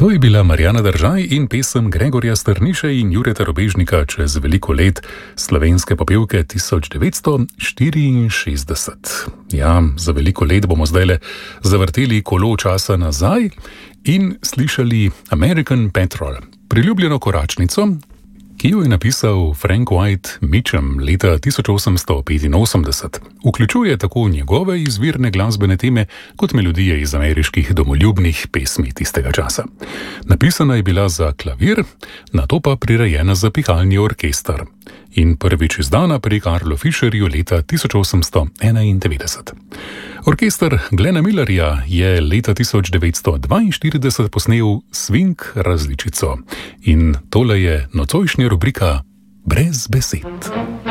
To je bila Marjana Držaj in pesem Gregorja Strniše in Jureta Robežnika Čez veliko let slovenske popevke 1964. Ja, za veliko let bomo zdajle zavrteli kolo časa nazaj in slišali American Petrol, priljubljeno koračnico, ki jo je napisal Frank White Mitchum leta 1885. Vključuje tako njegove izvirne glasbene teme kot melodije iz ameriških domoljubnih pesmi tistega časa. Napisana je bila za klavir, nato pa prirejena za pihalni orkester in prvič izdana pri Karlu Fischerju leta 1891. Orkester Glena Millerja je leta 1942 posnel swing različico in tole je nocojšnja rubrika Brez besed.